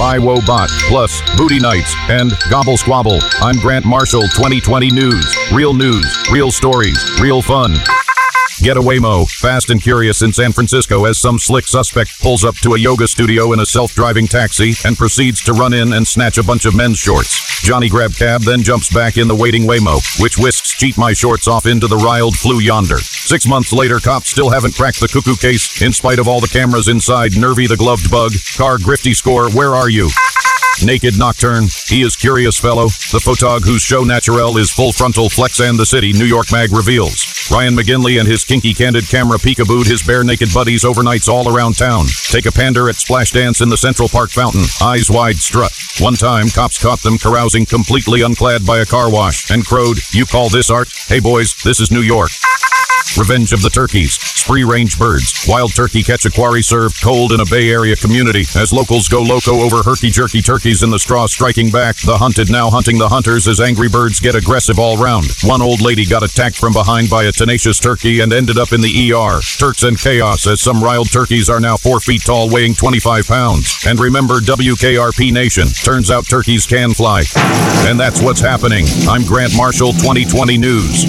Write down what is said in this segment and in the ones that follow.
iWoBot, plus Booty Nights, and Gobble Squabble. I'm Grant Marshall, 2020 News, real stories, real fun. Get a Waymo, fast and curious in San Francisco as some slick suspect pulls up to a yoga studio in a self-driving taxi and proceeds to run in and snatch a bunch of men's shorts. Johnny grab cab, then jumps back in the waiting Waymo, which whisks Cheat My Shorts off into the riled flu yonder. 6 months later, cops still haven't cracked the cuckoo case, in spite of all the cameras inside. Nervy the gloved bug, car grifty score, where are you? Naked Nocturne, he is curious fellow, the photog whose show naturel is full frontal flex and the city, New York Mag reveals. Ryan McGinley and his kinky candid camera peekabooed his bare naked buddies overnights all around town. Take a pander at Splash Dance in the Central Park fountain, eyes wide strut. One time, cops caught them carousing completely unclad by a car wash and crowed, "You call this art? Hey boys, this is New York." Revenge of the Turkeys, spree range birds. Wild turkey catch a quarry served cold in a Bay Area community as locals go loco over herky-jerky turkeys in the straw striking back. The hunted now hunting the hunters as angry birds get aggressive all round. One old lady got attacked from behind by a tenacious turkey and ended up in the ER. Turks and chaos as some riled turkeys are now 4 feet tall, weighing 25 pounds. And remember WKRP Nation, turns out turkeys can fly. And that's what's happening. I'm Grant Marshall, 2020 News.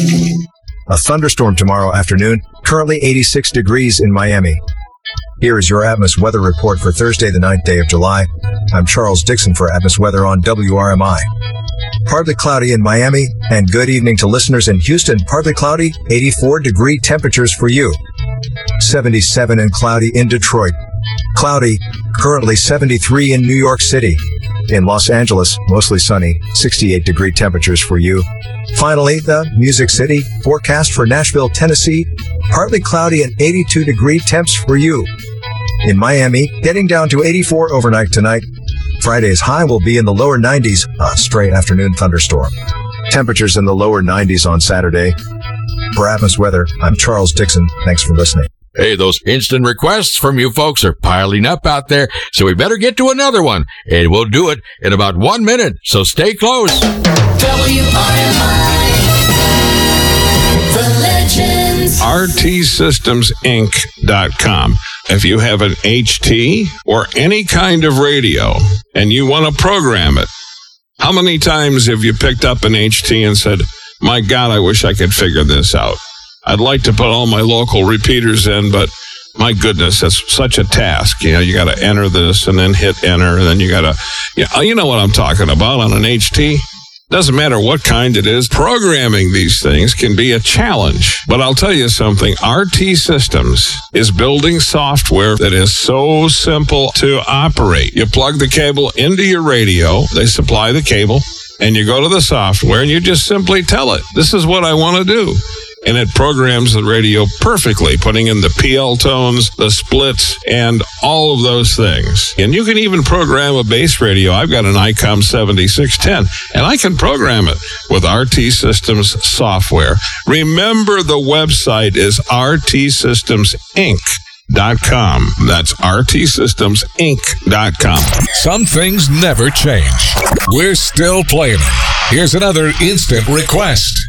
A thunderstorm tomorrow afternoon, currently 86 degrees in Miami. Here is your Atmos weather report for Thursday, the 9th day of July. I'm Charles Dixon for Atmos weather on WRMI. Partly cloudy in Miami, and good evening to listeners in Houston. Partly cloudy, 84-degree temperatures for you. 77 and cloudy in Detroit. Cloudy, currently 73 in New York City. In Los Angeles, mostly sunny, 68-degree temperatures for you. Finally, the Music City forecast for Nashville, Tennessee, partly cloudy and 82-degree temps for you. In Miami, getting down to 84 overnight tonight. Friday's high will be in the lower 90s, a stray afternoon thunderstorm. Temperatures in the lower 90s on Saturday. For Atmos Weather, I'm Charles Dixon. Thanks for listening. Hey, those instant requests from you folks are piling up out there, so we better get to another one. And we'll do it in about 1 minute, so stay close. WRMI, The Legends. RTSystemsInc.com. If you have an HT or any kind of radio and you want to program it, how many times have you picked up an HT and said, my God, I wish I could figure this out? I'd like to put all my local repeaters in, but my goodness, that's such a task. You know, you got to enter this and then hit enter, and then you got to, you know what I'm talking about on an HT. Doesn't matter what kind it is. Programming these things can be a challenge. But I'll tell you something, RT Systems is building software that is so simple to operate. You plug the cable into your radio, they supply the cable, and you go to the software and you just simply tell it, this is what I want to do. And it programs the radio perfectly, putting in the PL tones, the splits, and all of those things. And you can even program a bass radio. I've got an ICOM 7610, and I can program it with RT Systems software. Remember, the website is RTSystemsInc.com. That's RTSystemsInc.com. Some things never change. We're still playing them. Here's another instant request.